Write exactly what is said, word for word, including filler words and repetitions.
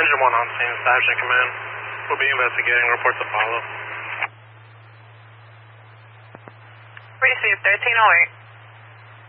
Engine one on scene, Establishing command. We'll be investigating, report to follow. Receive thirteen oh eight.